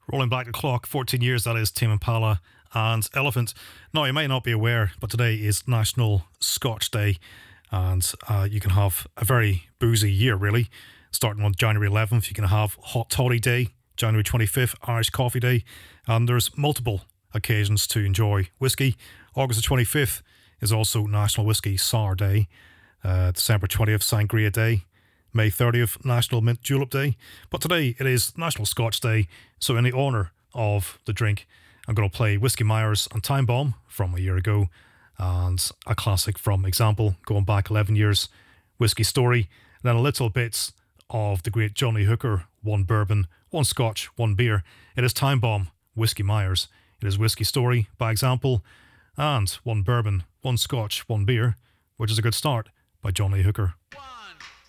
Rolling back the clock, 14 years, that is Tame Impala and Elephant. Now, you might not be aware, but today is National Scotch Day, and you can have a very boozy year, really. Starting on January 11th, you can have Hot Toddy Day, January 25th, Irish Coffee Day, and there's multiple occasions to enjoy whiskey. August the 25th is also National Whiskey Sour Day, December 20th, Sangria Day, May 30th, National Mint Julep Day. But today it is National Scotch Day, so in the honour of the drink, I'm going to play Whiskey Myers and Time Bomb from a year ago, and a classic from Example, going back 11 years, Whiskey Story, and then a little bit of the great John Lee Hooker, one bourbon, one scotch, one beer. It is Time Bomb, Whiskey Myers. It is Whiskey Story by Example, and one bourbon, one scotch, one beer, which is a good start, by John Lee Hooker. One.